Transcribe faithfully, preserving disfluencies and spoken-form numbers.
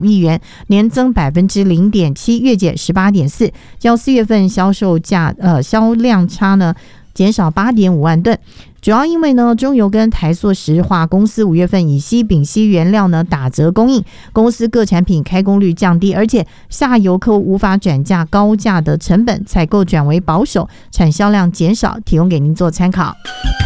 亿元，年增百分之零点七，月减十八点四，较四月份销售价呃销量差呢减少八点五万吨。主要因为呢，中油跟台塑石化公司五月份乙烯、丙烯原料呢打折供应，公司各产品开工率降低，而且下游客户无法转嫁高价的成本，采购转为保守，产销量减少，提供给您做参考。